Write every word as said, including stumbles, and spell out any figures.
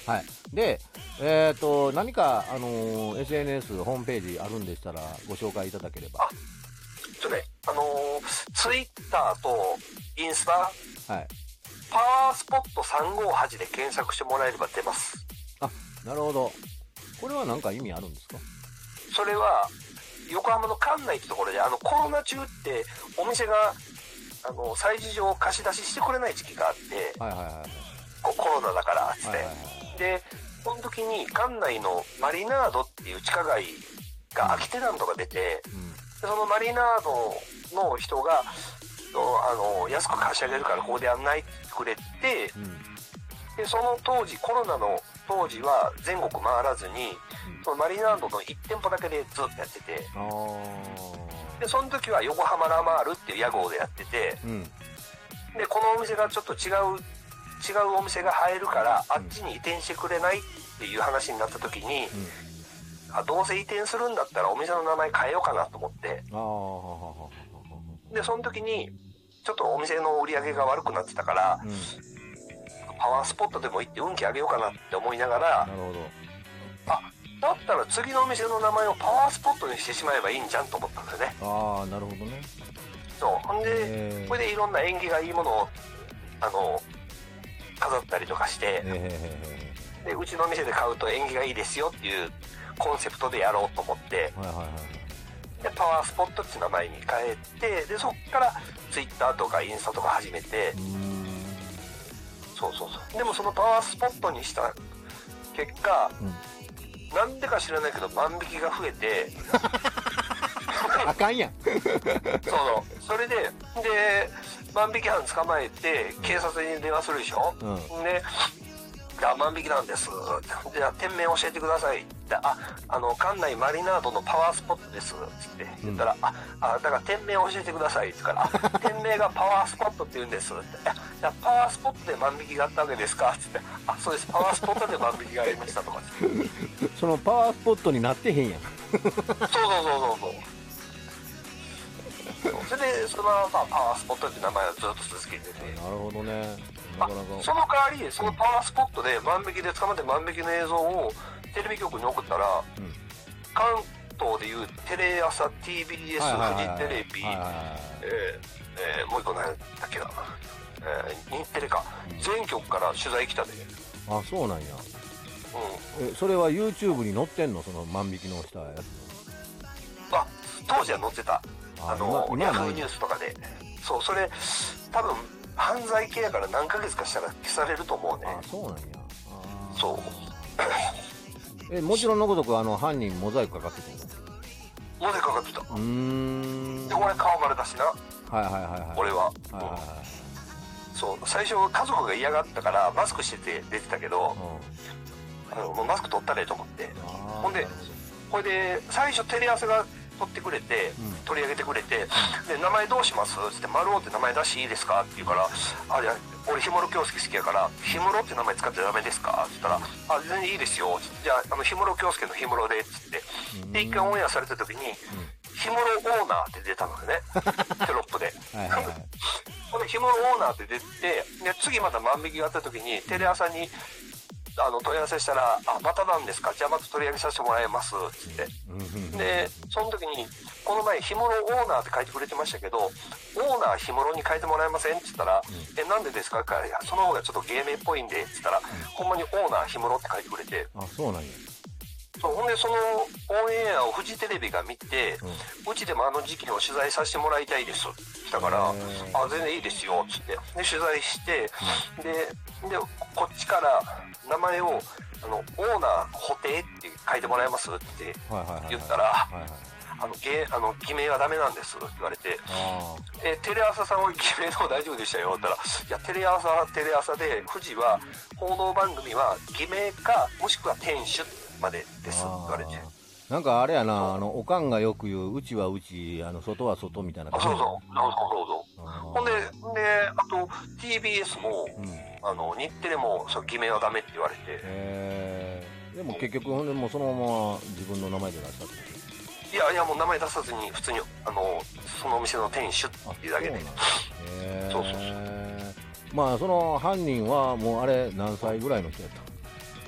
はい。で、えっ、と、何か、あのー、エスエヌエス、ホームページあるんでしたら、ご紹介いただければ。 あ、ちょね、あのー、ツイッターとインスタ、はい。パワースポットさんごはちで検索してもらえれば出ます。 あ、なるほど。これは何か意味あるんですか？ それは、横浜の関内ってところで、あの、コロナ中って、お店が、あの、催事場を貸し出ししてくれない時期があって、はいはいはい。コロナだから、つって。はいはいはい、で、その時に、関内のマリナードっていう地下街が空きテナントが出て、うん、でそのマリナードの人が、あの、安く貸し上げるからここで案内くれて、うん、で、その当時、コロナの当時は全国回らずに、うん、そのマリナードのいち店舗だけでずっとやってて、で、その時は横浜ラマールっていう屋号でやってて、うん、で、このお店がちょっと違う、違うお店が入るから、あっちに移転してくれないっていう話になった時に、うん、あ、どうせ移転するんだったらお店の名前変えようかなと思って、で、その時に、ちょっとお店の売り上げが悪くなってたから、うん、パワースポットでも行って運気上げようかなって思いながら、なるほど。あ、だったら次のお店の名前をパワースポットにしてしまえばいいんじゃんと思ったんだよね。 ああ、なるほどね。 そう。ほんで、これでいろんな縁起がいいものを、あの、飾ったりとかして、で、うちの店で買うと縁起がいいですよっていうコンセプトでやろうと思って、はいはいはい、で、パワースポットっていう名前に変えて、で、そっからツイッターとかインスタとか始めて、そうそうそう。でもそのパワースポットにした結果、うん、なんでか知らないけど万引きが増えて、 あかんやん。 そうそう。それで、で、万引き犯捕まえて、警察に電話するでしょ、うん、で、じゃあ万引きなんです。じゃあ店名教えてください。で、あ、あの、関内マリナードのパワースポットです。つって言ったら、うん、あ、あ、だから店名教えてください。って言うから、あ、店名がパワースポットって言うんです。って。じゃあパワースポットで万引きがあったわけですかつって。あ、そうです。パワースポットで万引きがありましたとか。 そのパワースポットになってへんやん。 そうそうそうそうそう。それでそのままパワースポットって名前をずっと続けてて、 なるほどね。 なかなかその代わりそのパワースポットで万引きで捕まって万引きの映像をテレビ局に送ったら、うん、関東でいうテレ朝 ティービーエス、フジテレビ、もう一個何だっけな、えー、日テレか、うん、全局から取材来たで。 あ、そうなんや。うん、え、それは YouTube に載ってんの、その万引きのしたやつ？ あ、当時は載ってた。あのヤフーニュースとかで。そう、それ多分犯罪系やから何ヶ月かしたら消されると思うね。 あ、そうなんや。あ、 そう。 え、もちろんのごとくあの犯人モザイクかかってたの？ モザイクかかってた。うーん。で、俺顔丸だしな。 はいはいはいはい。 俺は。はいはいはい。そう、最初家族が嫌がったからマスクしてて出てたけど、うん、あのもうマスク取ったらええと思って。ほんで、これで最初テレ朝が取ってくれて、うん、取り上げてくれて、で、名前どうしますって言って、丸尾って名前出していいですかって言うから、あ、いや、俺、氷室京介好きやから、氷室って名前使ってダメですかって言ったら、あ、全然いいですよ。じゃあ、あの、氷室京介の氷室で、つって。で、一回オンエアされた時に、氷室オーナーって出たのよね。テロップで。はいはいはい。ほんで、氷室オーナーって出て、で、次また万引きがあった時に、テレ朝に、あの問い合わせしたら、あ、またなんですか、じゃあまた取り上げさせてもらいますつって、でその時にこの前氷室オーナーって書いてくれてましたけど、オーナー氷室に変えてもらえませんって言ったら、うん、え、なんでですか、その方がちょっと芸名っぽいんでって言ったら、うん、ほんまにオーナー氷室って書いてくれて、 あ、そうなんや。 そう、ほんでそのオンエアをフジテレビが見て、うん、うちでもあの時期を取材させてもらいたいですって言ったから、あ、全然いいですよっつって、で取材して、うん、ででこっちから名前をあのオーナー補定って書いてもらえますって言ったら、あの芸あの偽名はダメなんですって言われて、え、テレ朝さんは偽名でも大丈夫でしたよって言ったら、いや、テレ朝はテレ朝で、富士は報道番組は偽名かもしくは店主までですって言われて、 なんかあれやな、あのおかんがよく言う、うちはうち、あの外は外みたいな感じ。 そうそう、なるほど。ほんで、で、あと ティービーエス も、うん、あの日テレもそう偽名はダメって言われて。 へー。でも結局ほんでもうそのまま自分の名前で出したって。 いやいや、もう名前出さずに普通にあのそのお店の店主っていうだけで。 そうそうそう。まあその犯人はもうあれ何歳ぐらいの人やった？